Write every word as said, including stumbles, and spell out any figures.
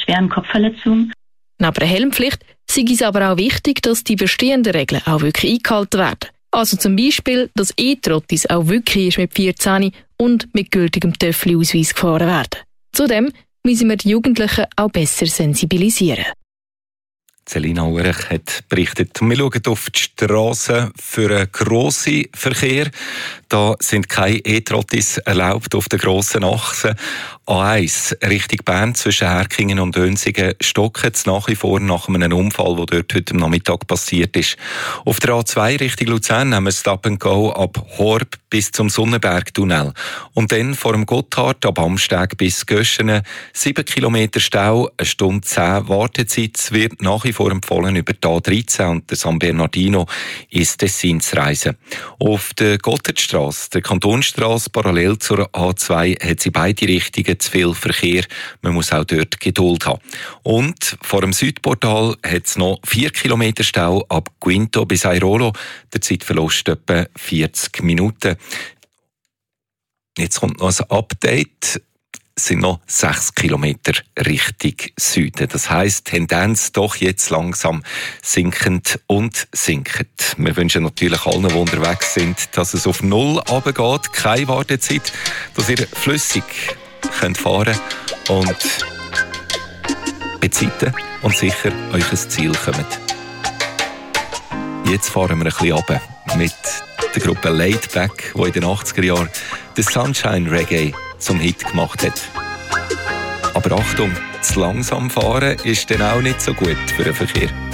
schweren Kopfverletzungen. Neben der Helmpflicht sei es aber auch wichtig, dass die bestehenden Regeln auch wirklich eingehalten werden. Also zum Beispiel, dass E-Trottis auch wirklich mit vierzehn und mit gültigem Töffeli-Ausweis gefahren werden. Zudem müssen wir die Jugendlichen auch besser sensibilisieren. Selina Urech hat berichtet. Wir schauen auf die Strassen für einen grossen Verkehr. Da sind keine E-Trottis erlaubt auf der grossen Achse. A eins Richtung Bern zwischen Herkingen und Dönsingen stocken es nach wie vor nach einem Unfall, der dort heute am Nachmittag passiert ist. Auf der A zwei Richtung Luzern haben wir Stop and Go ab Horb bis zum Sonnenberg-Tunnel. Und dann vor dem Gotthard ab Amsteg bis Göschenen sieben Kilometer Stau, eine Stunde zehn Wartezeit. Es wird nach wie vor empfohlen, über die A dreizehn und der San Bernardino ins Tessin zu reisen. Auf der Gotthardstrasse, der Kantonstrasse, parallel zur A zwei, hat sie beide Richtungen zu viel Verkehr. Man muss auch dort Geduld haben. Und vor dem Südportal hat es noch vier Kilometer Stau ab Quinto bis Airolo. Der Zeitverlust etwa vierzig Minuten. Jetzt kommt noch ein Update. Es sind noch sechs Kilometer Richtung Süden. Das heisst, Tendenz doch jetzt langsam sinkend und sinkend. Wir wünschen natürlich allen, die unterwegs sind, dass es auf Null runtergeht, keine Wartezeit, dass ihr flüssig könnt fahren und bezeiten und sicher euch ein Ziel kommt. Jetzt fahren wir ein bisschen runter mit der Gruppe Laid Back, die in den achtziger Jahren den Sunshine Reggae zum Hit gemacht hat. Aber Achtung, zu langsam fahren ist dann auch nicht so gut für den Verkehr.